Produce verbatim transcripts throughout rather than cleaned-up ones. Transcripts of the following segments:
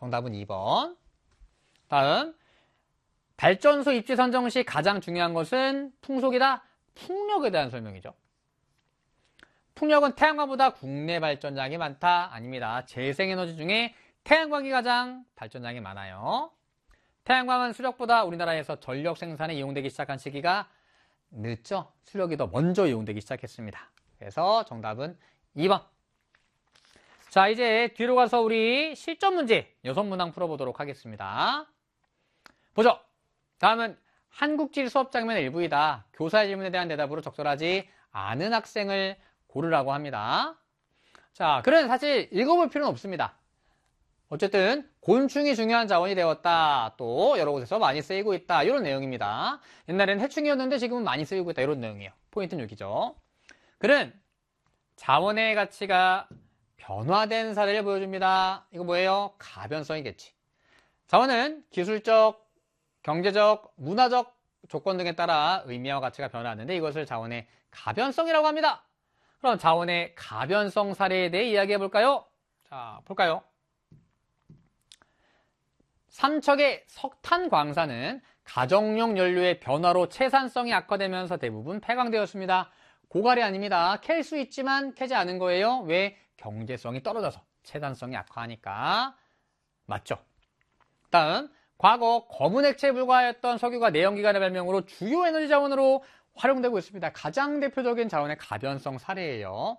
정답은 이 번. 다음, 발전소 입지 선정 시 가장 중요한 것은 풍속이다. 풍력에 대한 설명이죠. 풍력은 태양광보다 국내 발전량이 많다. 아닙니다. 재생에너지 중에 태양광이 가장 발전량이 많아요. 태양광은 수력보다 우리나라에서 전력 생산에 이용되기 시작한 시기가 늦죠. 수력이 더 먼저 이용되기 시작했습니다. 그래서 정답은 이 번. 자, 이제 뒤로 가서 우리 실전 문제 여섯 문항 풀어보도록 하겠습니다. 보죠. 다음은 한국지리 수업 장면 일부이다. 교사의 질문에 대한 대답으로 적절하지 않은 학생을 고르라고 합니다. 자, 그런 사실 읽어볼 필요는 없습니다. 어쨌든 곤충이 중요한 자원이 되었다. 또 여러 곳에서 많이 쓰이고 있다. 이런 내용입니다. 옛날에는 해충이었는데 지금은 많이 쓰이고 있다. 이런 내용이에요. 포인트는 여기죠. 글은 자원의 가치가 변화된 사례를 보여줍니다. 이거 뭐예요? 가변성이겠지. 자원은 기술적, 경제적, 문화적 조건 등에 따라 의미와 가치가 변화하는데 이것을 자원의 가변성이라고 합니다. 그럼 자원의 가변성 사례에 대해 이야기해 볼까요? 자, 볼까요? 삼척의 석탄 광산은 가정용 연료의 변화로 채산성이 악화되면서 대부분 폐광되었습니다. 고갈이 아닙니다. 캘 수 있지만 캐지 않은 거예요. 왜? 경제성이 떨어져서 채산성이 악화하니까. 맞죠? 다음, 과거 검은 액체에 불과하였던 석유가 내연기관의 발명으로 주요 에너지 자원으로 활용되고 있습니다. 가장 대표적인 자원의 가변성 사례예요.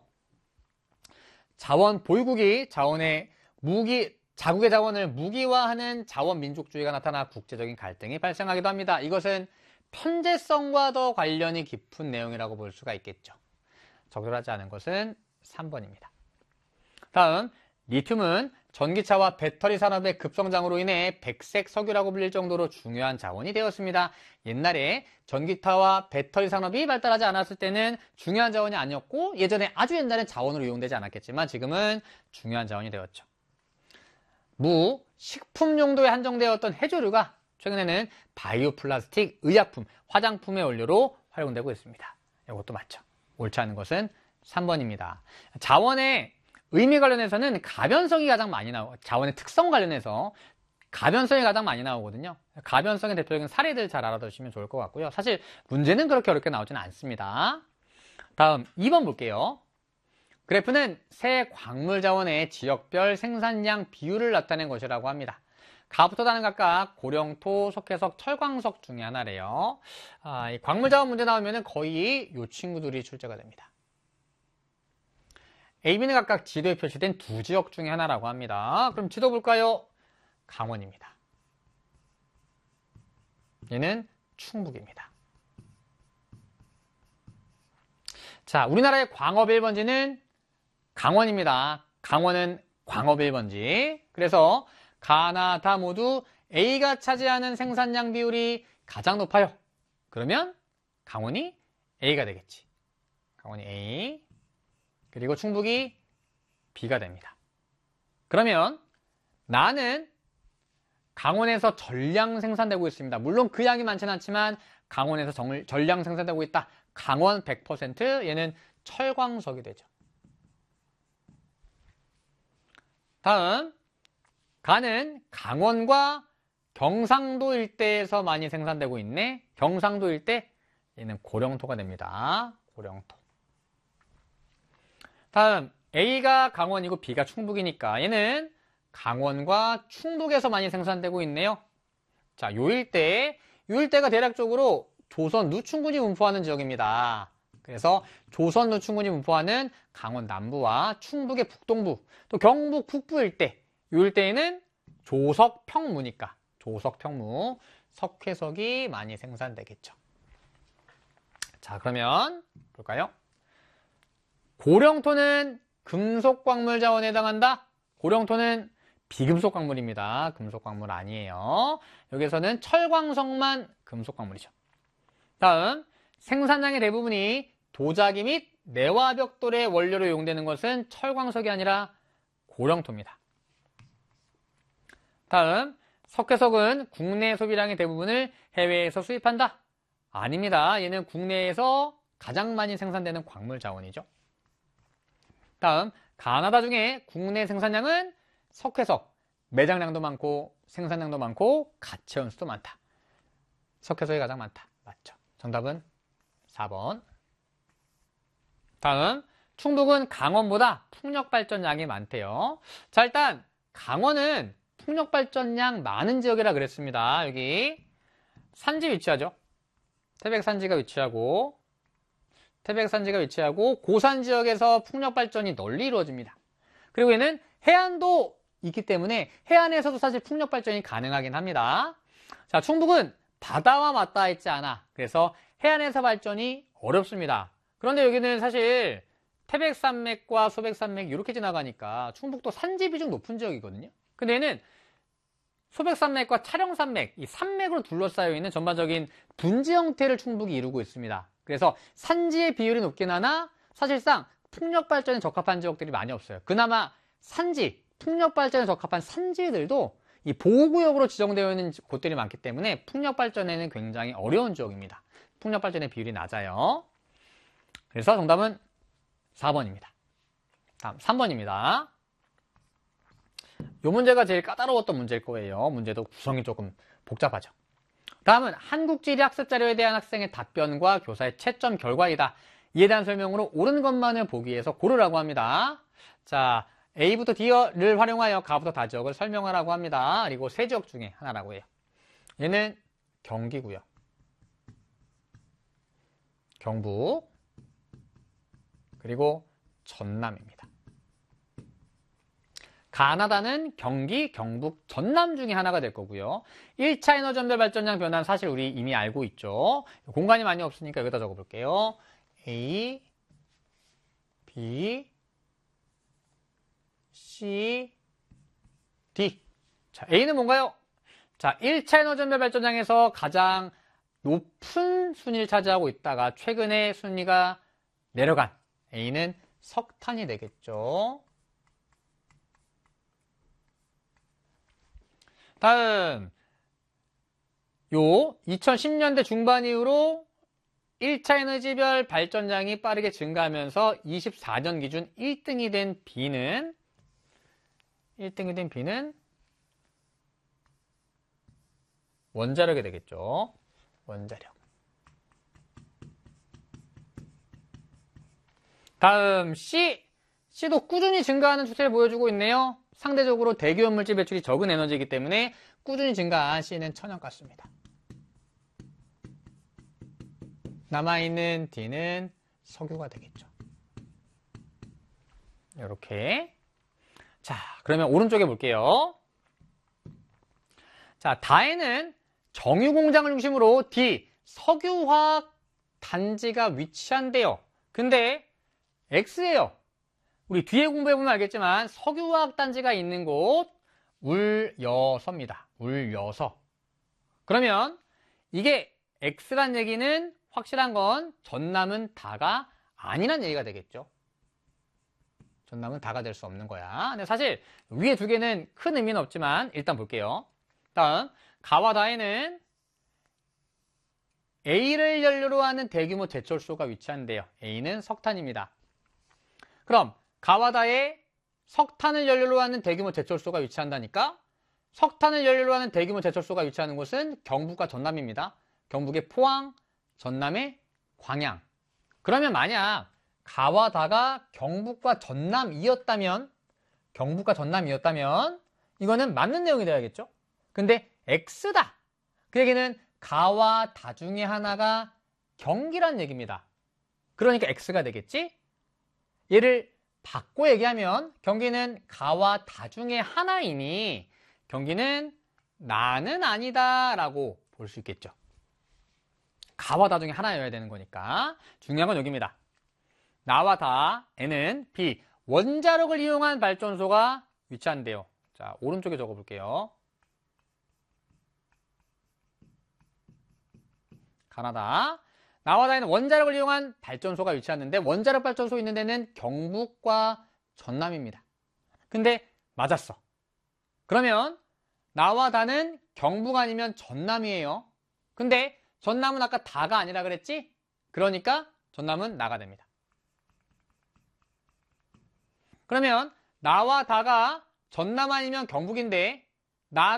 자원 보유국이 자원의 무기, 자국의 자원을 무기화하는 자원 민족주의가 나타나 국제적인 갈등이 발생하기도 합니다. 이것은 편제성과 더 관련이 깊은 내용이라고 볼 수가 있겠죠. 적절하지 않은 것은 삼 번입니다. 다음, 리튬은 전기차와 배터리 산업의 급성장으로 인해 백색 석유라고 불릴 정도로 중요한 자원이 되었습니다. 옛날에 전기차와 배터리 산업이 발달하지 않았을 때는 중요한 자원이 아니었고 예전에 아주 옛날엔 자원으로 이용되지 않았겠지만 지금은 중요한 자원이 되었죠. 무, 식품 용도에 한정되었던 해조류가 최근에는 바이오 플라스틱, 의약품, 화장품의 원료로 활용되고 있습니다. 이것도 맞죠. 옳지 않은 것은 삼 번입니다. 자원의 의미 관련해서는 가변성이 가장 많이 나오고 자원의 특성 관련해서 가변성이 가장 많이 나오거든요. 가변성의 대표적인 사례들 잘 알아두시면 좋을 것 같고요. 사실 문제는 그렇게 어렵게 나오지는 않습니다. 다음 이 번 볼게요. 그래프는 새 광물 자원의 지역별 생산량 비율을 나타낸 것이라고 합니다. 가부터 다는 각각 고령토, 석회석, 철광석 중에 하나래요. 아, 이 광물 자원 문제 나오면 거의 이 친구들이 출제가 됩니다. A, B는 각각 지도에 표시된 두 지역 중에 하나라고 합니다. 그럼 지도 볼까요? 강원입니다. 얘는 충북입니다. 자, 우리나라의 광업 일 번지는 강원입니다. 강원은 광업 일 번지. 그래서 가나 다 모두 A가 차지하는 생산량 비율이 가장 높아요. 그러면 강원이 A가 되겠지. 강원이 A. 그리고 충북이 B가 됩니다. 그러면 나는 강원에서 전량 생산되고 있습니다. 물론 그 양이 많지는 않지만 강원에서 정, 전량 생산되고 있다. 강원 백 퍼센트 얘는 철광석이 되죠. 다음 가는 강원과 경상도 일대에서 많이 생산되고 있네. 경상도 일대 얘는 고령토가 됩니다. 고령토. 다음 A가 강원이고 B가 충북이니까 얘는 강원과 충북에서 많이 생산되고 있네요. 자, 요 일대, 요 일대가 대략적으로 조선 누충군이 분포하는 지역입니다. 그래서 조선 누충군이 분포하는 강원 남부와 충북의 북동부, 또 경북 북부 일대, 요 일대에는 조석 평무니까 조석 평무, 석회석이 많이 생산되겠죠. 자, 그러면 볼까요? 고령토는 금속광물 자원에 해당한다. 고령토는 비금속광물입니다. 금속광물 아니에요. 여기서는 철광석만 금속광물이죠. 다음 생산량의 대부분이 도자기 및 내화벽돌의 원료로 이용되는 것은 철광석이 아니라 고령토입니다. 다음 석회석은 국내 소비량의 대부분을 해외에서 수입한다. 아닙니다. 얘는 국내에서 가장 많이 생산되는 광물 자원이죠. 다음 가나다 중에 국내 생산량은 석회석, 매장량도 많고 생산량도 많고 가채원 수도 많다. 석회소이 가장 많다. 맞죠? 정답은 사 번. 다음, 충북은 강원보다 풍력발전량이 많대요. 자, 일단 강원은 풍력발전량 많은 지역이라 그랬습니다. 여기 산지 위치하죠. 태백산지가 위치하고 태백산지가 위치하고 고산 지역에서 풍력발전이 널리 이루어집니다. 그리고 얘는 해안도 있기 때문에 해안에서도 사실 풍력발전이 가능하긴 합니다. 자, 충북은 바다와 맞닿아 있지 않아. 그래서 해안에서 발전이 어렵습니다. 그런데 여기는 사실 태백산맥과 소백산맥 이렇게 지나가니까 충북도 산지 비중 높은 지역이거든요. 근데 얘는 소백산맥과 차령산맥, 이 산맥으로 둘러싸여 있는 전반적인 분지 형태를 충북이 이루고 있습니다. 그래서 산지의 비율이 높긴 하나 사실상 풍력 발전에 적합한 지역들이 많이 없어요. 그나마 산지, 풍력 발전에 적합한 산지들도 이 보호구역으로 지정되어 있는 곳들이 많기 때문에 풍력 발전에는 굉장히 어려운 지역입니다. 풍력 발전의 비율이 낮아요. 그래서 정답은 사 번입니다. 다음 삼 번입니다. 이 문제가 제일 까다로웠던 문제일 거예요. 문제도 구성이 조금 복잡하죠. 다음은 한국지리 학습자료에 대한 학생의 답변과 교사의 채점 결과이다. 이에 대한 설명으로 옳은 것만을 보기 위해서 고르라고 합니다. 자, A부터 D를 활용하여 가부터 다 지역을 설명하라고 합니다. 그리고 세 지역 중에 하나라고 해요. 얘는 경기고요. 경북 그리고 전남입니다. 가나다는 경기, 경북, 전남 중에 하나가 될 거고요. 일 차 에너지연별 발전량 변화는 사실 우리 이미 알고 있죠. 공간이 많이 없으니까 여기다 적어볼게요. A, B, C, D. 자, A는 뭔가요? 자, 일 차 에너지연별 발전량에서 가장 높은 순위를 차지하고 있다가 최근에 순위가 내려간 A는 석탄이 되겠죠. 다음, 요 이천십 년대 중반 이후로 일 차 에너지별 발전량이 빠르게 증가하면서 이십사 년 기준 일 등이 된 B는 일 등이 된 B는 원자력이 되겠죠. 원자력. 다음 C. C도 꾸준히 증가하는 추세를 보여주고 있네요. 상대적으로 대기오염 물질 배출이 적은 에너지이기 때문에 꾸준히 증가한 C는 천연가스입니다. 남아있는 D는 석유가 되겠죠. 이렇게. 자, 그러면 오른쪽에 볼게요. 자, 다에는 정유공장을 중심으로 D, 석유화학 단지가 위치한대요. 근데 X예요. 우리 뒤에 공부해보면 알겠지만 석유화학 단지가 있는 곳 울여서입니다. 울여서. 그러면 이게 X란 얘기는 확실한 건 전남은 다가 아니란 얘기가 되겠죠. 전남은 다가 될 수 없는 거야. 근데 사실 위에 두 개는 큰 의미는 없지만 일단 볼게요. 다음 가와 다에는 A를 연료로 하는 대규모 제철소가 위치한대요. A는 석탄입니다. 그럼 가와 다에 석탄을 연료로 하는 대규모 제철소가 위치한다니까 석탄을 연료로 하는 대규모 제철소가 위치하는 곳은 경북과 전남입니다. 경북의 포항, 전남의 광양. 그러면 만약 가와 다가 경북과 전남이었다면 경북과 전남이었다면 이거는 맞는 내용이 돼야겠죠. 근데 X다. 그 얘기는 가와 다 중에 하나가 경기란 얘기입니다. 그러니까 X가 되겠지. 얘를 바꿔 얘기하면 경기는 가와 다 중에 하나이니 경기는 나는 아니다 라고 볼 수 있겠죠. 가와 다 중에 하나여야 되는 거니까 중요한 건 여기입니다. 나와 다에는 B, 원자력을 이용한 발전소가 위치한대요. 자, 오른쪽에 적어볼게요. 가나다. 나와 다에는 원자력을 이용한 발전소가 위치하는데 원자력 발전소 있는 데는 경북과 전남입니다. 근데 맞았어. 그러면 나와 다는 경북 아니면 전남이에요. 근데 전남은 아까 다가 아니라 그랬지? 그러니까 전남은 나가 됩니다. 그러면 나와 다가 전남 아니면 경북인데 낮